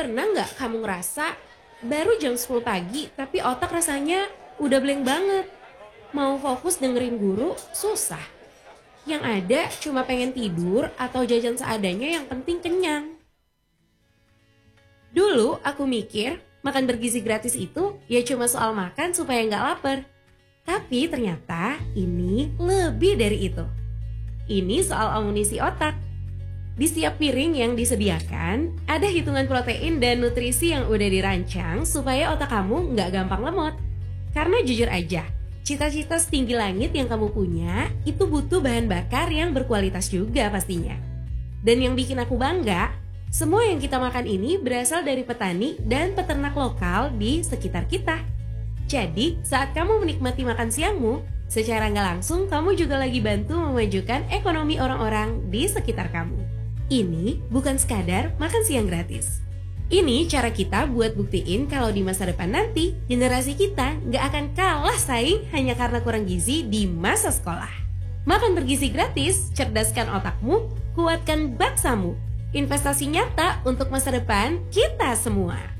Pernah nggak kamu ngerasa baru jam 10 pagi tapi otak rasanya udah blank banget? Mau fokus dengerin guru susah. Yang ada cuma pengen tidur atau jajan seadanya yang penting kenyang. Dulu aku mikir makan bergizi gratis itu ya cuma soal makan supaya nggak lapar. Tapi ternyata ini lebih dari itu. Ini soal amunisi otak. Di setiap piring yang disediakan, ada hitungan protein dan nutrisi yang udah dirancang supaya otak kamu nggak gampang lemot. Karena jujur aja, cita-cita setinggi langit yang kamu punya itu butuh bahan bakar yang berkualitas juga pastinya. Dan yang bikin aku bangga, semua yang kita makan ini berasal dari petani dan peternak lokal di sekitar kita. Jadi, saat kamu menikmati makan siangmu, secara nggak langsung kamu juga lagi bantu memajukan ekonomi orang-orang di sekitar kamu. Ini bukan sekadar makan siang gratis. Ini cara kita buat buktiin kalau di masa depan nanti, generasi kita nggak akan kalah saing hanya karena kurang gizi di masa sekolah. Makan bergizi gratis, cerdaskan otakmu, kuatkan bangsamu. Investasi nyata untuk masa depan kita semua.